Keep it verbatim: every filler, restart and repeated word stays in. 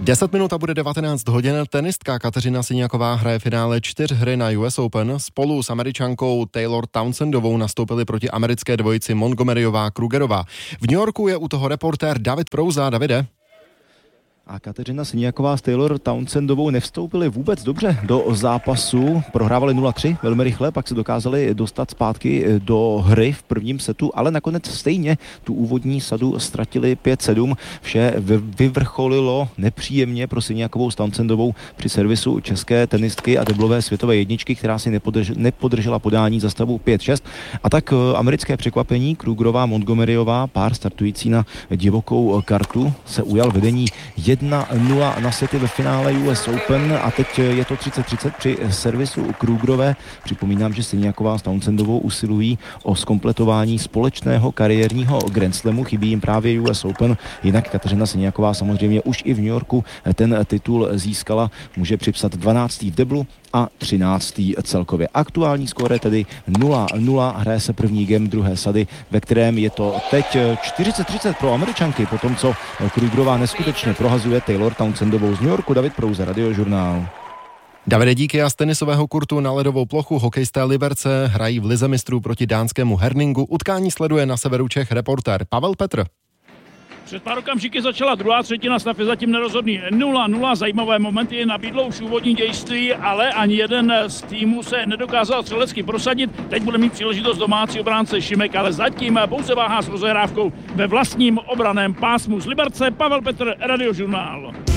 deset minut a bude devatenáct hodin. Tenistka Kateřina Siniaková hraje finále čtyř hry na U S Open. Spolu s Američankou Taylor Townsendovou nastoupili proti americké dvojici Montgomeryová Krugerová. V New Yorku je u toho reportér David Prouza. Davide. A Kateřina Siniaková s Taylor Townsendovou nevstoupili vůbec dobře do zápasu. Prohrávali nula tři velmi rychle, pak se dokázali dostat zpátky do hry v prvním setu, ale nakonec stejně tu úvodní sadu ztratili pět sedm. Vše vyvrcholilo nepříjemně pro Siniakovou s Townsendovou při servisu české tenistky a deblové světové jedničky, která si nepodrž, nepodržela podání za stavu pět šest. A tak americké překvapení Krugerová Montgomeryová, pár startující na divokou kartu, se ujal vedení jedna nula na sety ve finále U S Open a teď je to třicet třicet při servisu Krugerové. Připomínám, že Siniaková s Townsendovou usilují o zkompletování společného kariérního Grand Slamu. Chybí jim právě U S Open, jinak Kateřina Siniaková samozřejmě už i v New Yorku ten titul získala. Může připsat dvanáctý v deblu a třináctý celkově. Aktuální skóre tedy nula nula, hraje se první game druhé sady, ve kterém je to teď čtyřicet třicet pro Američanky, po tom, co Krugerová neskutečně prohazuje Taylor Townsendovou. Z New Yorku David Prouza, Radiožurnál. Davide, díky. A z tenisového kurtu na ledovou plochu hokejisté Liberce hrají v lize mistrů proti dánskému Herningu. Utkání sleduje na severu Čech reportér Pavel Petr. Před pár okamžiky začala druhá třetina, stav je zatím nerozhodný nula nula. Zajímavé momenty nabídlo už úvodní dějství, ale ani jeden z týmů se nedokázal střelecky prosadit. Teď bude mít příležitost domácí obránce Šimek, ale zatím pouze váhá s rozehrávkou ve vlastním obraném pásmu. Z Liberce Pavel Petr, Radiožurnál.